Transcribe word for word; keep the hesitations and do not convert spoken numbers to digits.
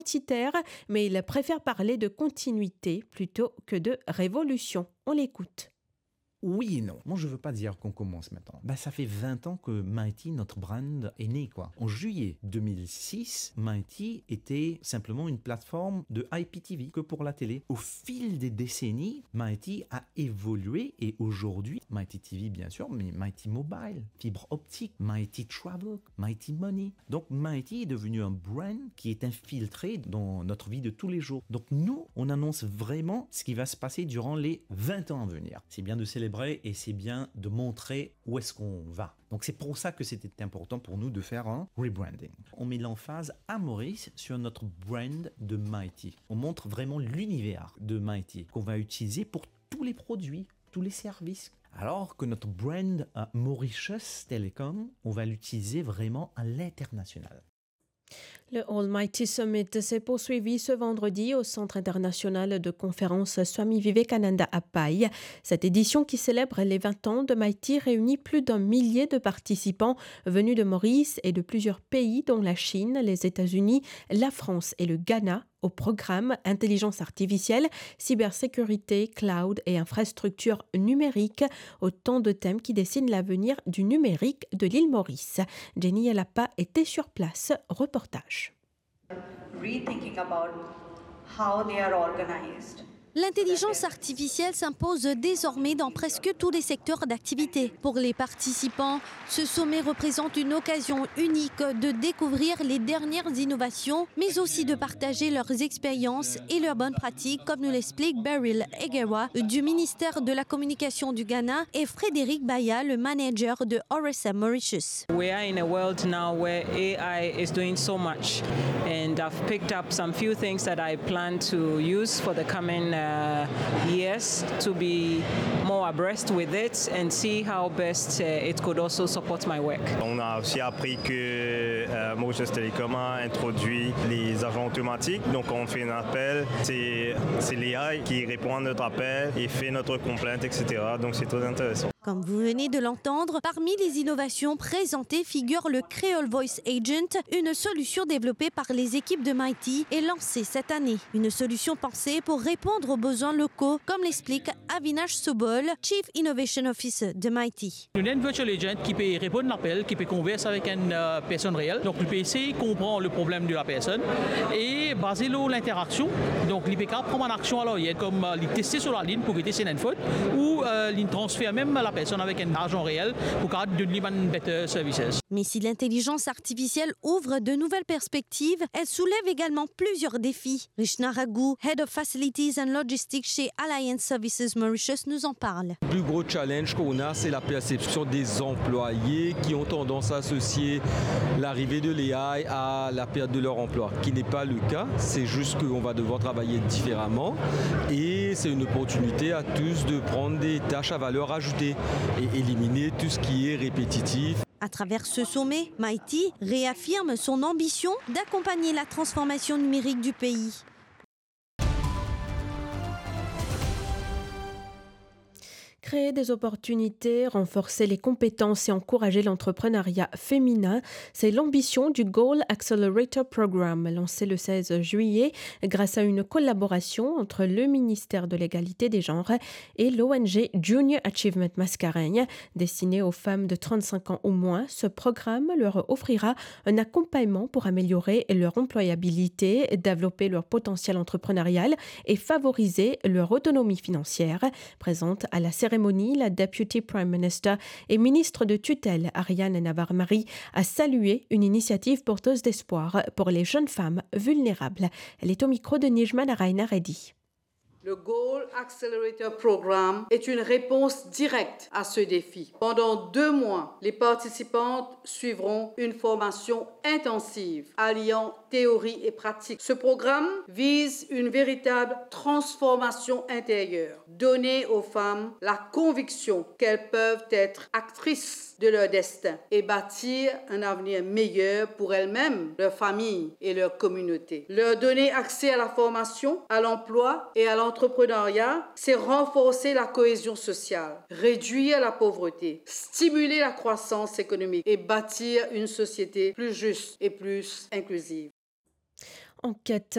identitaire, mais il préfère parler de continuité plutôt que de révolution. On l'écoute. Oui et non. Moi, je veux pas dire qu'on commence maintenant. Bah, ça fait vingt ans que Mighty, notre brand, est né, quoi. En juillet deux mille six, Mighty était simplement une plateforme de I P T V, que pour la télé. Au fil des décennies, Mighty a évolué et aujourd'hui, Mighty T V, bien sûr, mais Mighty Mobile, fibre optique, Mighty Travel, Mighty Money. Donc, Mighty est devenu un brand qui est infiltré dans notre vie de tous les jours. Donc, nous, on annonce vraiment ce qui va se passer durant les vingt ans à venir. C'est bien de célébrer et c'est bien de montrer où est-ce qu'on va. Donc c'est pour ça que c'était important pour nous de faire un rebranding. On met l'emphase à Maurice sur notre brand de Mighty. On montre vraiment l'univers de Mighty qu'on va utiliser pour tous les produits, tous les services. Alors que notre brand à Mauritius Telecom, on va l'utiliser vraiment à l'international. Le Almighty Summit s'est poursuivi ce vendredi au Centre international de conférences Swami Vivekananda à Paille. Cette édition qui célèbre les vingt ans de Mighty réunit plus d'un millier de participants venus de Maurice et de plusieurs pays dont la Chine, les États-Unis, la France et le Ghana. Au programme intelligence artificielle, cybersécurité, cloud et infrastructures numériques, autant de thèmes qui dessinent l'avenir du numérique de l'île Maurice. Jenny Alapa était sur place, reportage. Rethinking about how they are organized. L'intelligence artificielle s'impose désormais dans presque tous les secteurs d'activité. Pour les participants, ce sommet représente une occasion unique de découvrir les dernières innovations, mais aussi de partager leurs expériences et leurs bonnes pratiques, comme nous l'explique Beryl Egewa du ministère de la Communication du Ghana et Frédéric Baya, le manager de O R S M Mauritius. We are in a world now where A I is doing so much, and I've picked up some few things that I plan to use for the coming Uh, years to be more abreast with it and see how best uh, it could also support my work. On a aussi appris que euh, Mauritius Telecom a introduit les agents automatiques. Donc on fait un appel, c'est, c'est l'A I qui répond à notre appel et fait notre complainte, et cetera. Donc c'est très intéressant. Comme vous venez de l'entendre, parmi les innovations présentées figure le Creole Voice Agent, une solution développée par les équipes de Mighty et lancée cette année. Une solution pensée pour répondre aux besoins locaux, comme l'explique Avinash Sobol, Chief Innovation Officer de Mighty. On a une virtual agent qui peut répondre à l'appel, qui peut converser avec une euh, personne réelle. Donc, le P C comprend le problème de la personne et basé sur l'interaction. Donc, l'I P K prend une action alors, il est comme euh, il tester sur la ligne pour éviter c'est une faute ou euh, il transfère même la personne avec un argent réel pour donner une better services. Mais si l'intelligence artificielle ouvre de nouvelles perspectives, elle soulève également plusieurs défis. Rishna Raghu, Head of Facilities and Logistics chez Alliance Services Mauritius, nous en parle. Le plus gros challenge qu'on a, c'est la perception des employés qui ont tendance à associer l'arrivée de l'A I à la perte de leur emploi, qui n'est pas le cas. C'est juste qu'on va devoir travailler différemment et c'est une opportunité à tous de prendre des tâches à valeur ajoutée et éliminer tout ce qui est répétitif. À travers ce sommet, Mighty réaffirme son ambition d'accompagner la transformation numérique du pays. Créer des opportunités, renforcer les compétences et encourager l'entrepreneuriat féminin, c'est l'ambition du Goal Accelerator Program, lancé le seize juillet grâce à une collaboration entre le ministère de l'Égalité des genres et l'O N G Junior Achievement Mascareigne. Destiné aux femmes de trente-cinq ans ou moins, ce programme leur offrira un accompagnement pour améliorer leur employabilité, développer leur potentiel entrepreneurial et favoriser leur autonomie financière. Présente à la cérémonie, la Deputy Prime Minister et ministre de tutelle Ariane Navarre-Marie a salué une initiative porteuse d'espoir pour les jeunes femmes vulnérables. Elle est au micro de Nijman Araina Reddy. Le Goal Accelerator Programme est une réponse directe à ce défi. Pendant deux mois, les participantes suivront une formation intensive alliant théorie et pratique. Ce programme vise une véritable transformation intérieure, donner aux femmes la conviction qu'elles peuvent être actrices de leur destin et bâtir un avenir meilleur pour elles-mêmes, leur famille et leur communauté. Leur donner accès à la formation, à l'emploi et à l'entrepreneuriat, c'est renforcer la cohésion sociale, réduire la pauvreté, stimuler la croissance économique et bâtir une société plus juste et plus inclusive. Enquête